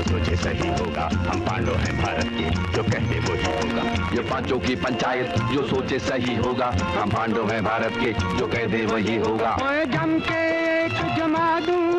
सोचे सही होगा, हम पांडव हैं भारत के, जो कहते वो ही होगा। ये पांचों की पंचायत जो सोचे सही होगा, हम पांडव हैं भारत के, जो कहते वही होगा। जम के जमा दूं